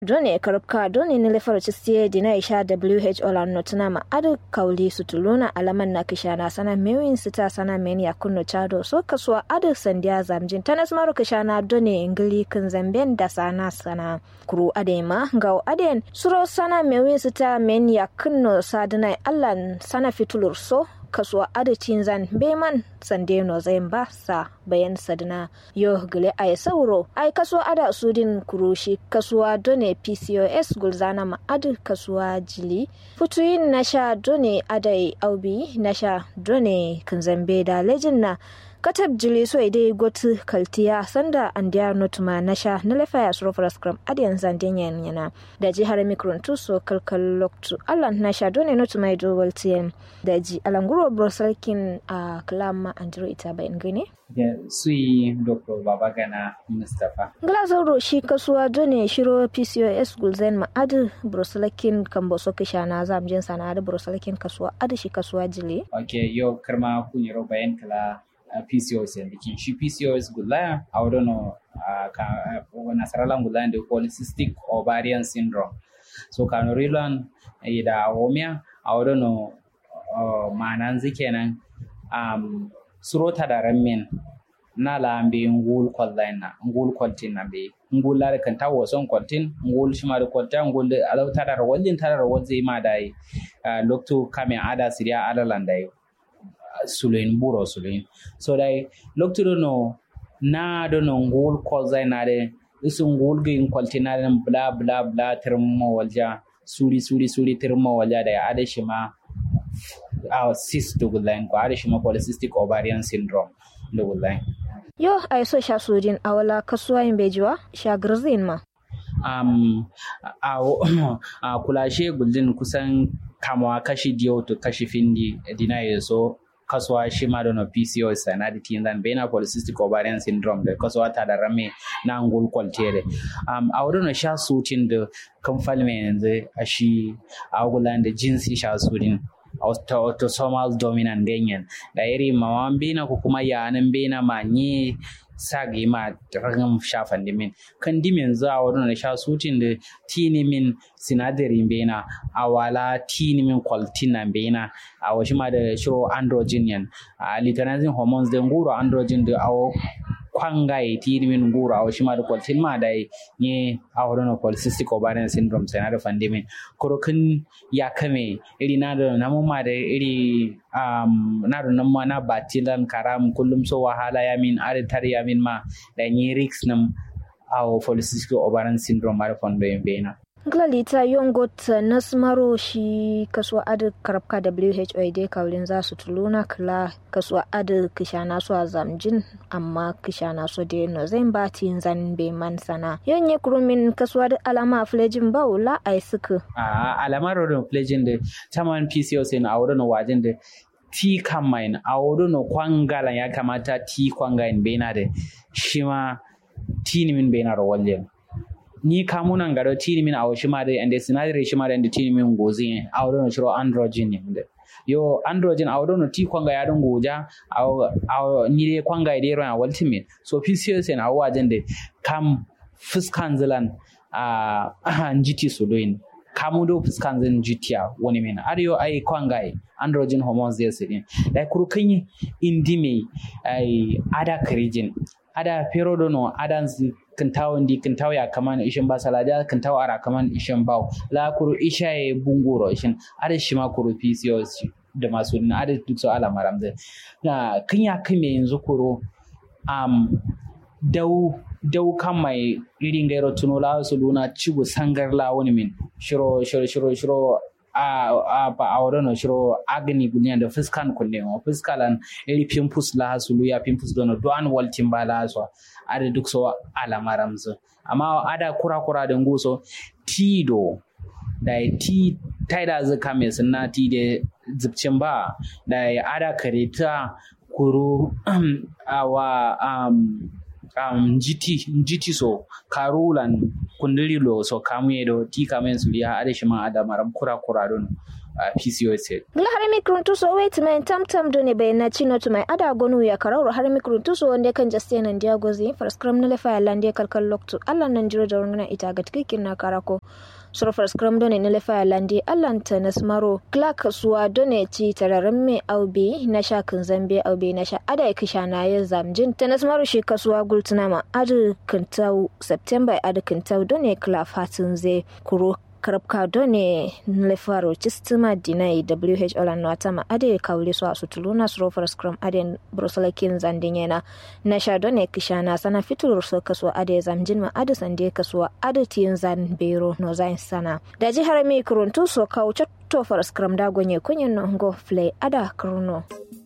Done karabka done ne lefar cistiye dina isha WHO la notuna ma adu kauli sutuluna alaman na kishana sana mewin sita sana meni ya kunno chado so kaswa adu sandiya zamjin tanas maru kishana done ingili kan zamben da sana kuru adema ngaw aden suro sana mewin sita meni ya kunno sadina allan sana fitulur so kasuwa adacin zan beman sande no zayin ba sa bayan sadina yo gele ay sauro ay kasuwa ada sudin kurushi kasuwa done PCOS gulzana ma adu kasuwa jili futuyin nasha done adai aubi nasha done kanzambe da lejinna katab jili so idai gotu kaltiya sanda andiya notuma nasha nalefa ya suro scrum adiyan zandenyen yana da jihar mikrontu so kalkal loktu allan nasha done notuma ido waltiyen da ji alanguro brosalkin a klama andro ita bayan gane sui Dr. Babagana Mustapha. Glasauro shi kasuwa done shiro PCOS gulzen ma adu brosalkin kamboso kishana zamjin sana adu brosalkin kasuwa adu shi kasuwa jili. Okay, yo karma kunyero bayan kala PCOS yandikin shi PCOS gulaya I don't know nasaralan gulaya da polycystic ovarian syndrome. So kanorilan ida omia I don't know ma'anan zikenan surota da ramin na lambe ngul kwaldain na ngul kwaltin na be ngul la kan tawo son kwaltin ngul shima da kwalta ngul alau tadar wallin tadar wazai ma dai lokto kame ada siriya ada landai sulain buro sulain so dai lokto no na do no ngul kwaldain na de isu ngul ge kwaltin na bla bla bla termo walja suri termo walja da ada shima cyst dugulain ko ada shima polycystic ovarian syndrome dugulain yo ai so sha sojin awala kasuwa yin bejiwa sha grzin ma a kulashe guldin kusan kamawa kashi diyo to kashi findi dina so kasuwa shi ma da PCOS na da tinzan bena polycystic ovarian syndrome da kasuwa ta da rame na ngul kwaltere a wurin sha sutin da kamfalme yanzu a shi a gulan da jinsi sha sutin autosomal dominant ganyen da iri mawan bena ko kuma yanan bena manye sagi ma ragam shafan dimin kan dimin za a wurin sha sutin da tinimin sinadarin bena awala tinimin kwaltinan bena a washi ma da shiro androgen yan a luteinizing hormones da nguro androgen da awo kwangai tinimin nguro a washi ma da kwaltin ma da nye a wurin polycystic ovarian syndrome sai na da fandimin kurokin ya kame iri na da namun ma da iri na da namun na batilan karam kullum so wahala ya min aritar ya min ma da nye risk nam a polycystic ovarian syndrome ma da fandoyin bena. Glalita yongot nasmaro shi kasuwa adu karabka WHO dai kaulin za su tuluna kala kasuwa adu kishana su a zamjin amma kishana su dai no zan ba tin zan be man sana yonye kurumin kasuwa da alama flejin baula ai suku alama rodon flejin da taman PCOS na auren wajen da ti kamain auren kwangalan ya kamata ti kwangain bena da shima tinimin bena rawallen ni kamunan garo tini min awo shima da ande sinadari shima da ande tini min gozi awdo no shiro androgen ne yo androgen awdo no ti kwanga ya don goja aw ni de kwanga ide ro ultimate so PCOS en awo ajende kam fuskan zilan njiti soloin kamudo fuskan zin jitiya woni min ariyo ai kwanga androgen hormones there sidin da kurukanyi indime ai ada krijin ada perodo no adansi kintawo ya kaman ishin ba salada kintawo ara kaman ishin bawo la kuru ishaye bunguro ishin ada shima kuru PCOS da masu na ada duk so ala maramze na kinya kime yanzu kuru dau kan mai irin gairo tunola su luna cigo sangar la wani min shiro a auren shiro agni gunya da fiskan kunne ma fiskalan iri pimpus la hasulu ya pimpus dono duan waltin bala so ada duk so alamaram so amma ada kura da nguso tido da ti taida zaka mai sunna ti da zubcin ba da ada kareta kuru jiti so karulan kundiri lo so kamuye do ti kamen su ya ada shi ma ada maram kura don PCOS. Gla harami kruntu so wait man tam do ne bayana chino to mai ada gonu ya karau harami kruntu so wanda kan jaste nan dia gozi first scrum na lefa lande kalkal loktu Allah nan jiro da wannan ita ga tikin na karako sura first scrum do ne na lefa lande Allah ta nasmaro clark suwa do ne ci tararan me aubi na shakin zambe aubi na sha ada ya kisha na ya zamjin ta nasmaro shi kasuwa gultuna ma adu kintau September adu kintau do ne klafatin zai kuro karabka done lefaro chistima dinai WHO lan watama ade kawli so asutuluna srofar scrum ade brosalakin zandinyena na sha done kishana sana fitur so kaso ade zamjin ma ade sande kaso ade tin zan bero no zain sana da ji harami kuruntu so kauce to for scrum da gonye kunyen no go play ada kruno